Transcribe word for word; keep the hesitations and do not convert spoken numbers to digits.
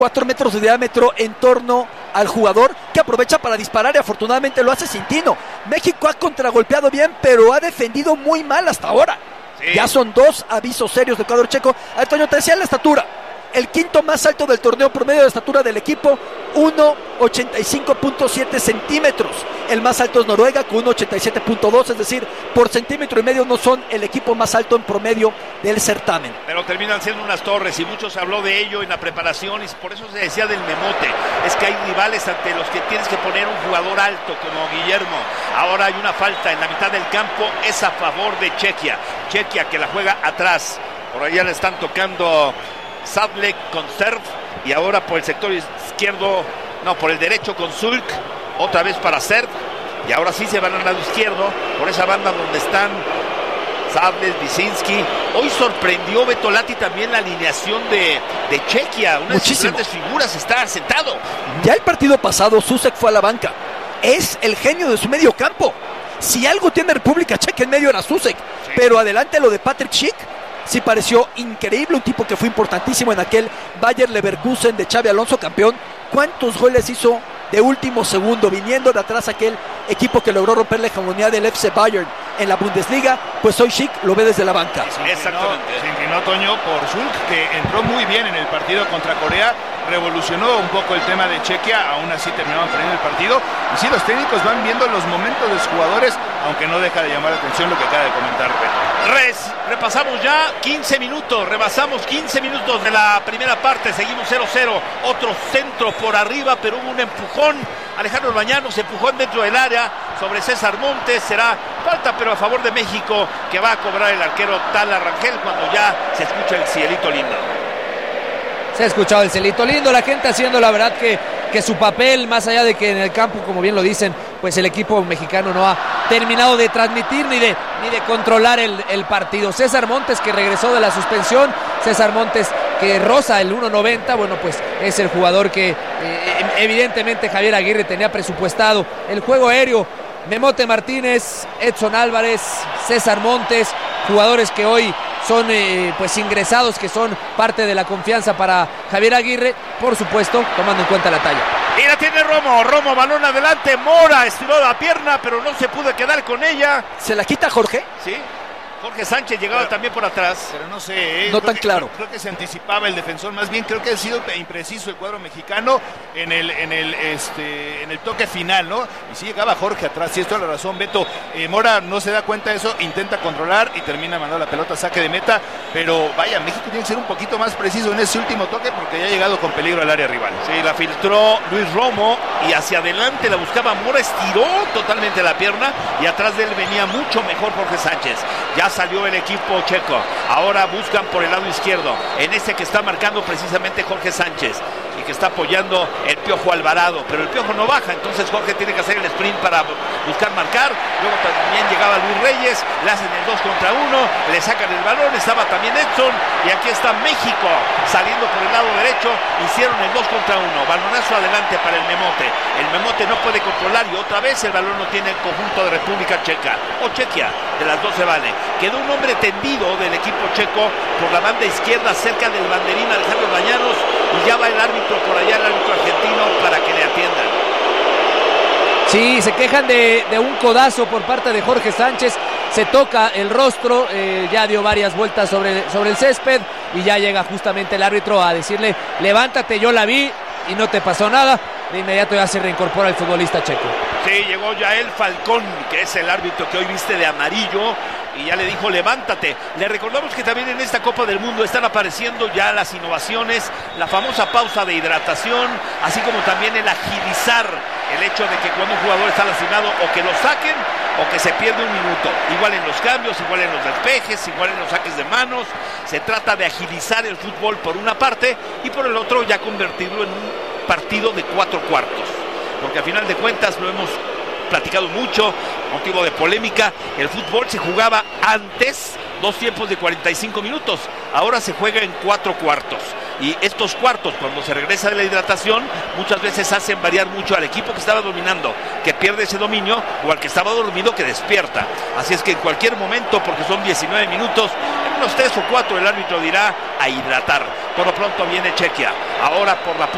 cuatro metros de diámetro en torno al jugador, que aprovecha para disparar y afortunadamente lo hace sin tino. México ha contragolpeado bien, pero ha defendido muy mal hasta ahora. Sí. Ya son dos avisos serios del cuadro checo. Antonio, te decía la estatura. El quinto más alto del torneo, promedio de estatura del equipo, uno ochenta y cinco punto siete centímetros. El más alto es Noruega con uno ochenta y siete punto dos, es decir, por centímetro y medio no son el equipo más alto en promedio del certamen. Pero terminan siendo unas torres y muchos habló de ello en la preparación y por eso se decía del memote. Es que hay rivales ante los que tienes que poner un jugador alto como Guillermo. Ahora hay una falta en la mitad del campo, es a favor de Chequia. Chequia que la juega atrás. Por allá le están tocando Sadlek con Serv y ahora por el sector izquierdo, no, por el derecho con Zulk, otra vez para Serv y ahora sí se van al lado izquierdo por esa banda donde están Sadlek, Visinski. Hoy sorprendió Betolati también la alineación de, de Chequia, una de sus grandes figuras está sentado. Ya el partido pasado Susek fue a la banca, es el genio de su medio campo. Si algo tiene República Checa en medio era Susek, sí. Pero adelante lo de Patrick Schick sí pareció increíble, un tipo que fue importantísimo en aquel Bayer Leverkusen de Xabi Alonso, campeón. ¿Cuántos goles hizo de último segundo, viniendo de atrás aquel equipo que logró romper la hegemonía del F C Bayern en la Bundesliga? Pues hoy Schick lo ve desde la banca. Se Exactamente. Se inclinó Toño por Zulk, que entró muy bien en el partido contra Corea, revolucionó un poco el tema de Chequia, aún así terminaron perdiendo el partido. Y sí, los técnicos van viendo los momentos de los jugadores, aunque no deja de llamar la atención lo que acaba de comentar Beto. Res, repasamos ya quince minutos, rebasamos quince minutos de la primera parte, seguimos cero cero, otro centro por arriba, pero hubo un empujón. Alejandro Bañanos empujó dentro del área sobre César Montes, será falta pero a favor de México, que va a cobrar el arquero Tala Rangel cuando ya se escucha el cielito lindo. Se ha escuchado el cielito lindo, la gente haciendo la verdad que, que su papel, más allá de que en el campo, como bien lo dicen, pues el equipo mexicano no ha terminado de transmitir ni de, ni de controlar el, el partido. César Montes, que regresó de la suspensión, César Montes que roza el uno noventa, bueno, pues es el jugador que eh, evidentemente Javier Aguirre tenía presupuestado. El juego aéreo, Memote Martínez, Edson Álvarez, César Montes, jugadores que hoy son eh, pues ingresados, que son parte de la confianza para Javier Aguirre, por supuesto, tomando en cuenta la talla. Y la tiene Romo, Romo, balón adelante, Mora estiró la pierna, pero no se pudo quedar con ella. ¿Se la quita Jorge? Sí. Jorge Sánchez llegaba pero, también por atrás. Pero no sé, eh, no tan que, claro. Creo, creo que se anticipaba el defensor, más bien creo que ha sido impreciso el cuadro mexicano en el en el este en el toque final, ¿no? Y sí llegaba Jorge atrás, sí, esto es la razón, Beto. Eh, Mora no se da cuenta de eso, intenta controlar y termina mandando la pelota a saque de meta, pero vaya, México tiene que ser un poquito más preciso en ese último toque porque ya ha llegado con peligro al área rival. Sí, la filtró Luis Romo y hacia adelante la buscaba Mora, estiró totalmente la pierna y atrás de él venía mucho mejor Jorge Sánchez. Ya salió el equipo checo, ahora buscan por el lado izquierdo, en este que está marcando precisamente Jorge Sánchez y que está apoyando el Piojo Alvarado, pero el Piojo no baja, entonces Jorge tiene que hacer el sprint para buscar marcar. Luego también llegaba Luis Reyes, le hacen el dos contra uno, le sacan el balón, estaba también Edson y aquí está México saliendo por el lado derecho, hicieron el dos contra uno, balonazo adelante para el Memote, el Memote no puede controlar y otra vez el balón lo tiene el conjunto de República Checa o Chequia, de las dos se vale. Quedó un hombre tendido del equipo checo por la banda izquierda cerca del banderín Alejandro Bañanos y ya va el árbitro por allá, el árbitro argentino, para que le atiendan. Sí, se quejan de, de un codazo por parte de Jorge Sánchez, se toca el rostro, eh, ya dio varias vueltas sobre, sobre el césped y ya llega justamente el árbitro a decirle levántate, yo la vi y no te pasó nada. De inmediato ya se reincorpora el futbolista checo. Sí, llegó Yael Falcón, que es el árbitro que hoy viste de amarillo, y ya le dijo levántate. Le recordamos que también en esta Copa del Mundo están apareciendo ya las innovaciones, la famosa pausa de hidratación, así como también el agilizar el hecho de que cuando un jugador está lastimado o que lo saquen o que se pierde un minuto, igual en los cambios, igual en los despejes, igual en los saques de manos. Se trata de agilizar el fútbol por una parte y por el otro ya convertirlo en un partido de cuatro cuartos, porque a final de cuentas lo hemos platicado mucho, motivo de polémica, el fútbol se jugaba antes dos tiempos de cuarenta y cinco minutos, ahora se juega en cuatro cuartos, y estos cuartos cuando se regresa de la hidratación muchas veces hacen variar mucho al equipo que estaba dominando, que pierde ese dominio, o al que estaba dormido que despierta, así es que en cualquier momento, porque son diecinueve minutos, en unos tres o cuatro el árbitro dirá a hidratar. Por lo pronto viene Chequia, ahora por la